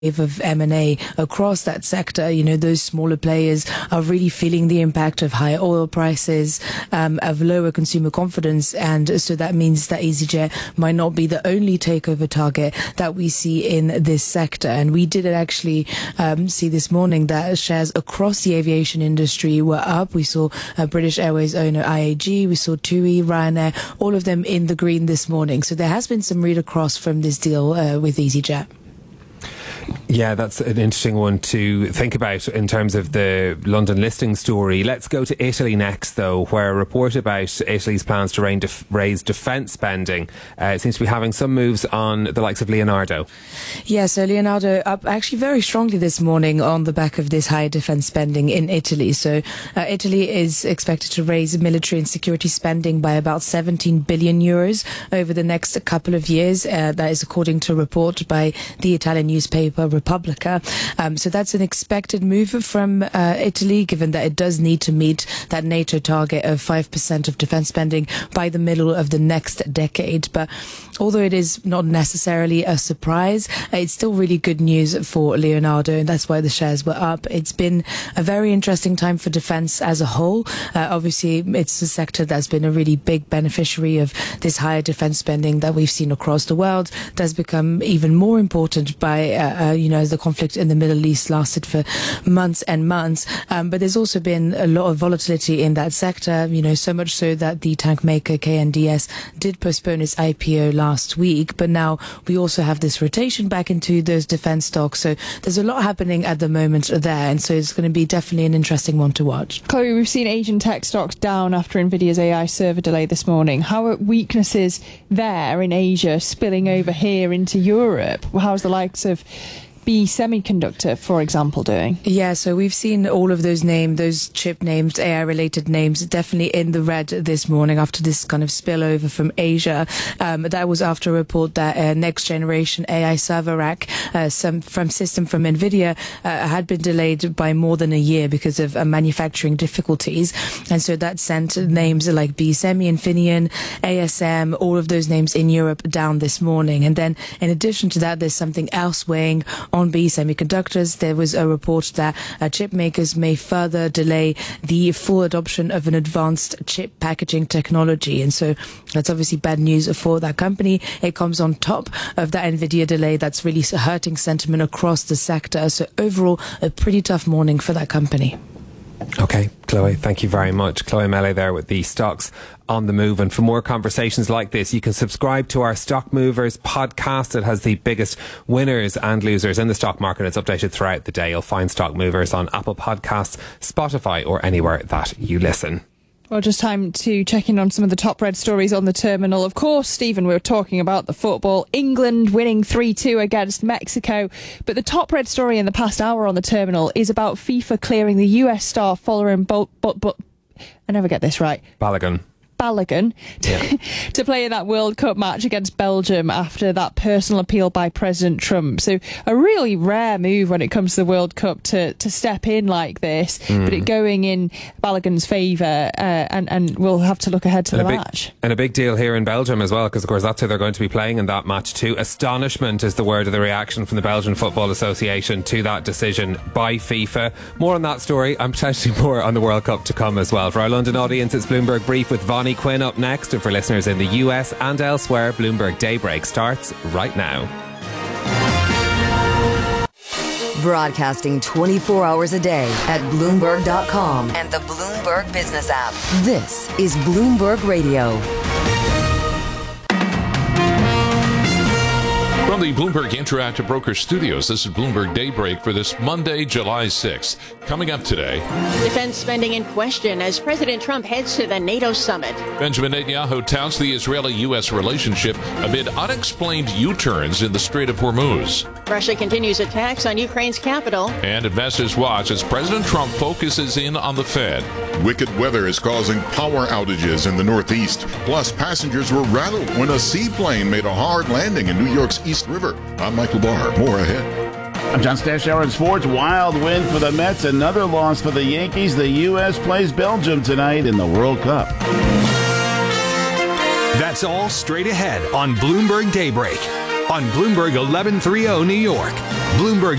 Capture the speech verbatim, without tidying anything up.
of M and A across that sector. You know, those smaller players are really feeling the impact of higher oil prices, um, of lower consumer confidence, and so that means that EasyJet might not be the only takeover target that we see in this sector. And we did actually um, see this morning that shares across the aviation industry were up. We saw uh, British Airways owner I A G, we saw TUI, Ryanair, all of them in the green this morning. So there has been some read across from this deal uh, with EasyJet. Yeah, that's an interesting one to think about in terms of the London listing story. Let's go to Italy next, though, where a report about Italy's plans to raise defence spending uh, seems to be having some moves on the likes of Leonardo. Yeah, so Leonardo up actually very strongly this morning on the back of this higher defence spending in Italy. So uh, Italy is expected to raise military and security spending by about seventeen billion euros over the next couple of years. Uh, that is according to a report by the Italian newspaper Repubblica. Um, so that's an expected move from uh, Italy, given that it does need to meet that NATO target of five percent of defence spending by the middle of the next decade. But although it is not necessarily a surprise, uh, it's still really good news for Leonardo, and that's why the shares were up. It's been a very interesting time for defence as a whole. Uh, obviously, it's a sector that's been a really big beneficiary of this higher defence spending that we've seen across the world. Does become even more important by uh, uh, you know, as the conflict in the Middle East lasted for months and months. Um, but there's also been a lot of volatility in that sector, you know, so much so that the tank maker K N D S did postpone its I P O last week. But now we also have this rotation back into those defence stocks. So there's a lot happening at the moment there. And so it's going to be definitely an interesting one to watch. Chloe, we've seen Asian tech stocks down after Nvidia's A I server delay this morning. How are weaknesses there in Asia spilling over here into Europe? How's the likes of B Semiconductor, for example, doing? Yeah, so we've seen all of those names, those chip names, A I-related names, definitely in the red this morning after this kind of spillover from Asia. Um, that was after a report that uh, next-generation A I server rack uh, some from system from Nvidia uh, had been delayed by more than a year because of uh, manufacturing difficulties. And so that sent names like B Semi, Infineon, A S M, all of those names in Europe down this morning. And then in addition to that, there's something else weighing on B Semiconductors. There was a report that uh, chip makers may further delay the full adoption of an advanced chip packaging technology. And so that's obviously bad news for that company. It comes on top of that Nvidia delay that's really hurting sentiment across the sector. So overall, a pretty tough morning for that company. Okay, Chloe, thank you very much. Chloe Melee there with the stocks on the move. And for more conversations like this, you can subscribe to our Stock Movers podcast. It has the biggest winners and losers in the stock market. It's updated throughout the day. You'll find Stock Movers on Apple Podcasts, Spotify, or anywhere that you listen. Well, just time to check in on some of the top red stories on the terminal. Of course, Stephen, we were talking about the football. England winning three two against Mexico. But the top red story in the past hour on the terminal is about FIFA clearing the U S star following but but but I never get this right. Balogun. Balogun to, yeah. to play in that World Cup match against Belgium after that personal appeal by President Trump. So a really rare move when it comes to the World Cup to, to step in like this, mm. but it going in Balogun's favour, uh, and, and we'll have to look ahead to and the big, match. And a big deal here in Belgium as well, because of course that's who they're going to be playing in that match too. Astonishment is the word of the reaction from the Belgian Football Association to that decision by FIFA. More on that story and potentially more on the World Cup to come as well. For our London audience, it's Bloomberg Brief with Vonnie Quinn up next, and for listeners in the U S and elsewhere, Bloomberg Daybreak starts right now. Broadcasting twenty-four hours a day at Bloomberg dot com and the Bloomberg Business app. This is Bloomberg Radio. From the Bloomberg Interactive Broker Studios, this is Bloomberg Daybreak for this Monday, July sixth. Coming up today, defense spending in question as President Trump heads to the NATO summit. Benjamin Netanyahu touts the Israeli-U S relationship amid unexplained U-turns in the Strait of Hormuz. Russia continues attacks on Ukraine's capital. And investors watch as President Trump focuses in on the Fed. Wicked weather is causing power outages in the Northeast. Plus, passengers were rattled when a seaplane made a hard landing in New York's East River. I'm Michael Barr. More ahead. I'm John Stashower in sports. Wild win for the Mets. Another loss for the Yankees. The U S plays Belgium tonight in the World Cup. That's all straight ahead on Bloomberg Daybreak. on Bloomberg eleven thirty New York. Bloomberg